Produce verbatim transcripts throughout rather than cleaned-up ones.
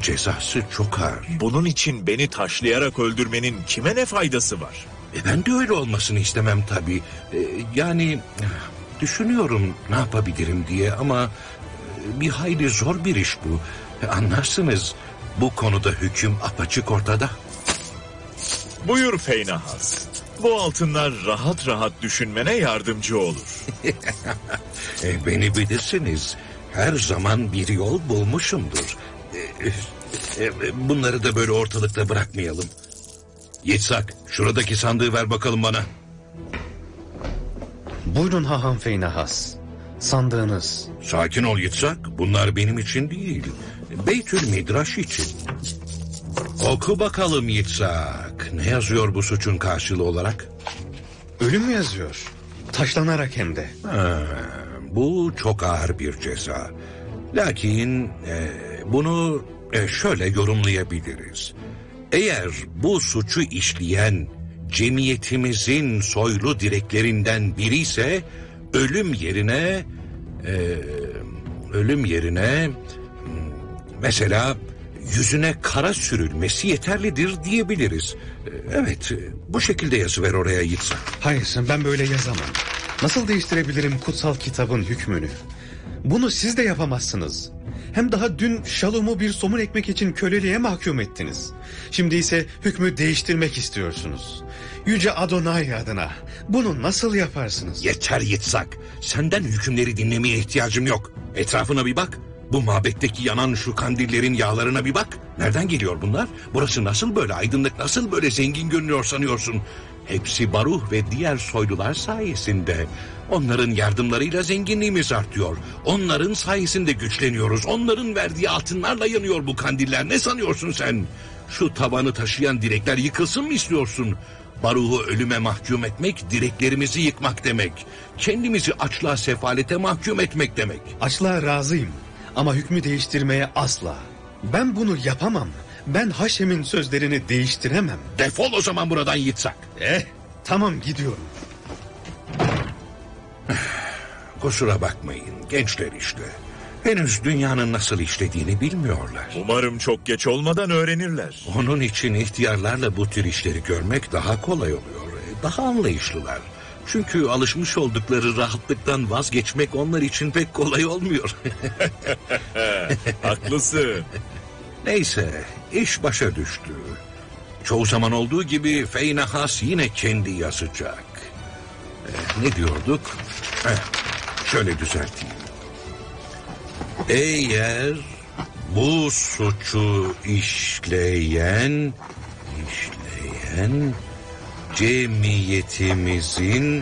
cezası çok ağır. Bunun için beni taşlayarak öldürmenin kime ne faydası var? E ben de öyle olmasını istemem tabii. E, yani düşünüyorum ne yapabilirim diye ama e, bir hayli zor bir iş bu. E, anlarsınız, bu konuda hüküm apaçık ortada. Buyur Feynahas. Bu altınlar rahat rahat düşünmene yardımcı olur. e, beni bilirsiniz. Her zaman bir yol bulmuşumdur. E, e, bunları da böyle ortalıkta bırakmayalım. Yitzhak, şuradaki sandığı ver bakalım bana. Buyurun Haham Feynahas. Sandığınız. Sakin ol Yitzhak. Bunlar benim için değil. Beytül Midraş için. Oku bakalım Yitzhak. Ne yazıyor bu suçun karşılığı olarak? Ölüm mü yazıyor? Taşlanarak hem de. Ha, bu çok ağır bir ceza. Lakin e, bunu e, şöyle yorumlayabiliriz. Eğer bu suçu işleyen cemiyetimizin soylu direklerinden biri ise ölüm yerine e, ölüm yerine mesela yüzüne kara sürülmesi yeterlidir diyebiliriz. Evet, bu şekilde yazıver oraya Yitzhak. Hayır, ben böyle yazamam. Nasıl değiştirebilirim kutsal kitabın hükmünü? Bunu siz de yapamazsınız. Hem daha dün Şalom'u bir somun ekmek için köleliğe mahkum ettiniz. Şimdi ise hükmü değiştirmek istiyorsunuz. Yüce Adonai adına bunu nasıl yaparsınız? Yeter Yitzhak. Senden hükümleri dinlemeye ihtiyacım yok. Etrafına bir bak. Bu mabetteki yanan şu kandillerin yağlarına bir bak. Nereden geliyor bunlar? Burası nasıl böyle aydınlık, nasıl böyle zengin görünüyor sanıyorsun? Hepsi Baruh ve diğer soylular sayesinde. Onların yardımlarıyla zenginliğimiz artıyor. Onların sayesinde güçleniyoruz. Onların verdiği altınlarla yanıyor bu kandiller. Ne sanıyorsun sen? Şu tabanı taşıyan direkler yıkılsın mı istiyorsun? Baruh'u ölüme mahkum etmek, direklerimizi yıkmak demek. Kendimizi açlığa, sefalete mahkum etmek demek. Açlığa razıyım ama hükmü değiştirmeye asla. Ben bunu yapamam. Ben Haşem'in sözlerini değiştiremem. Defol o zaman buradan Yitzhak. Eh, tamam gidiyorum. Kusura bakmayın, gençler işte. Henüz dünyanın nasıl işlediğini bilmiyorlar. Umarım çok geç olmadan öğrenirler. Onun için ihtiyarlarla bu tür işleri görmek daha kolay oluyor. Daha anlayışlılar. Çünkü alışmış oldukları rahatlıktan vazgeçmek onlar için pek kolay olmuyor. Haklısın. Neyse, iş başa düştü. Çoğu zaman olduğu gibi Feynahas yine kendi yazacak. Ee, ne diyorduk? Heh, şöyle düzelteyim. Eğer bu suçu işleyen, işleyen cemiyetimizin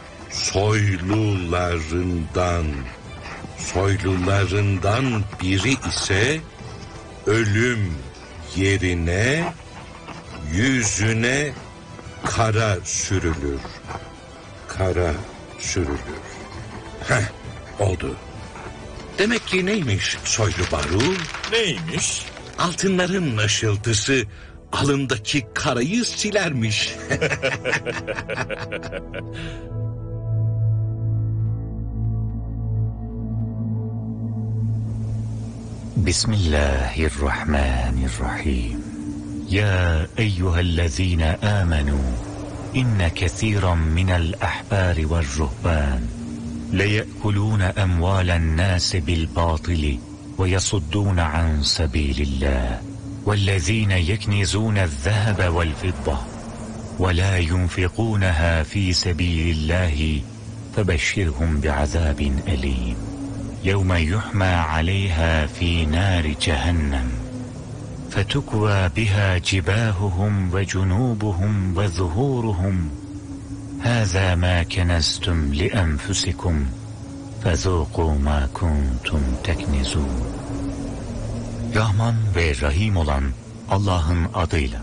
soylularından, soylularından biri ise ölüm yerine yüzüne kara sürülür. Kara sürülür. Heh, oldu. Demek ki neymiş soylu Baruh? Neymiş? Altınların ışıltısı alındaki karayı silermiş. Bismillahirrahmanirrahim. Ya eyyühellezine amenu inne kethiran minel ahbari ve ruhban لَيَأْكُلُونَ أَمْوَالَ النَّاسِ بِالْبَاطِلِ وَيَصُدُّونَ عَنْ سَبِيلِ اللَّهِ وَالَّذِينَ يَكْنِزُونَ الذَّهَبَ وَالْفِضَّةَ وَلَا يُنْفِقُونَهَا فِي سَبِيلِ اللَّهِ فَبَشِّرْهُمْ بِعَذَابٍ أَلِيمٍ يَوْمَ يُحْمَى عَلَيْهَا فِي نَارِ جَهَنَّمَ فَتُكْوَى بِهَا جِبَاهُهُمْ وَجُنُوبُهُمْ وَظُهُورُهُمْ هذا ما كنزتم لأنفسكم فذوقوا ما كنتم تكنزون. Rahman ve Rahim olan Allah'ın adıyla.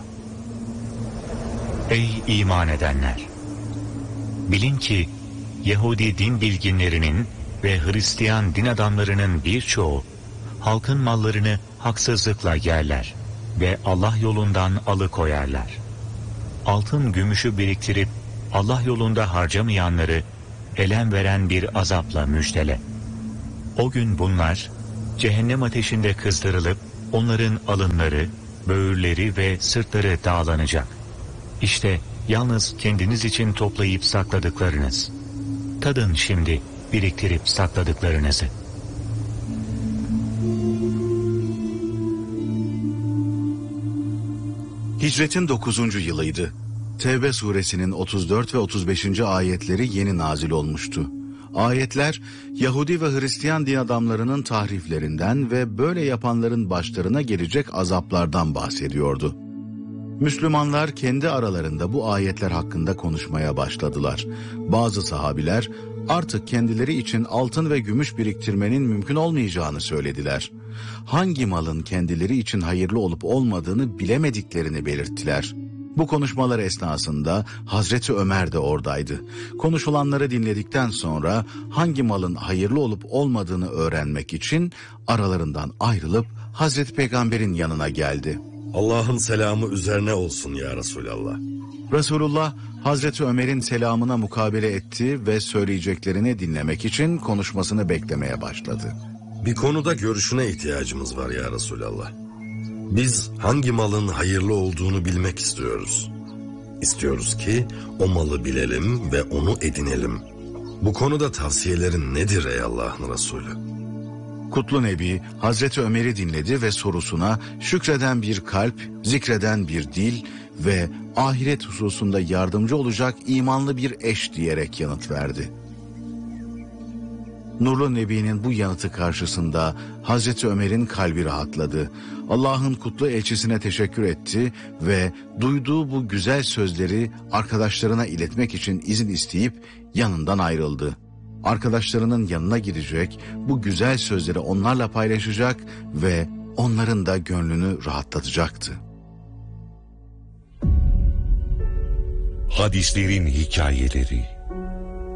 Ey iman edenler! Bilin ki Yahudi din bilginlerinin ve Hristiyan din adamlarının birçoğu halkın mallarını haksızlıkla yerler ve Allah yolundan alıkoyarlar. Altın gümüşü biriktirip Allah yolunda harcamayanları elem veren bir azapla müjdele. O gün bunlar cehennem ateşinde kızdırılıp onların alınları, böğürleri ve sırtları dağlanacak. İşte yalnız kendiniz için toplayıp sakladıklarınız. Tadın şimdi biriktirip sakladıklarınızı. Hicretin dokuzuncu yılıydı. Tevbe suresinin otuz dört ve otuz beşinci ayetleri yeni nazil olmuştu. Ayetler, Yahudi ve Hristiyan din adamlarının tahriflerinden ve böyle yapanların başlarına gelecek azaplardan bahsediyordu. Müslümanlar kendi aralarında bu ayetler hakkında konuşmaya başladılar. Bazı sahabiler artık kendileri için altın ve gümüş biriktirmenin mümkün olmayacağını söylediler. Hangi malın kendileri için hayırlı olup olmadığını bilemediklerini belirttiler. Bu konuşmalar esnasında Hazreti Ömer de oradaydı. Konuşulanları dinledikten sonra hangi malın hayırlı olup olmadığını öğrenmek için aralarından ayrılıp Hazreti Peygamber'in yanına geldi. Allah'ın selamı üzerine olsun ya Resulallah. Resulullah Hazreti Ömer'in selamına mukabele etti ve söyleyeceklerini dinlemek için konuşmasını beklemeye başladı. Bir konuda görüşüne ihtiyacımız var ya Resulallah. Biz hangi malın hayırlı olduğunu bilmek istiyoruz. İstiyoruz ki o malı bilelim ve onu edinelim. Bu konuda tavsiyelerin nedir ey Allah'ın Resulü? Kutlu Nebi Hazreti Ömer'i dinledi ve sorusuna şükreden bir kalp, zikreden bir dil ve ahiret hususunda yardımcı olacak imanlı bir eş diyerek yanıt verdi. Nurlu Nebi'nin bu yanıtı karşısında Hazreti Ömer'in kalbi rahatladı. Allah'ın kutlu elçisine teşekkür etti ve duyduğu bu güzel sözleri arkadaşlarına iletmek için izin isteyip yanından ayrıldı. Arkadaşlarının yanına gidecek, bu güzel sözleri onlarla paylaşacak ve onların da gönlünü rahatlatacaktı. Hadislerin hikayeleri